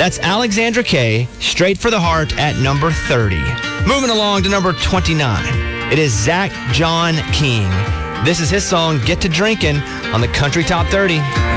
That's Alexandra Kay, Straight for the Heart at number 30. Moving along to number 29. It is Zach John King. This is his song, Get to Drinkin', on the Country Top 30.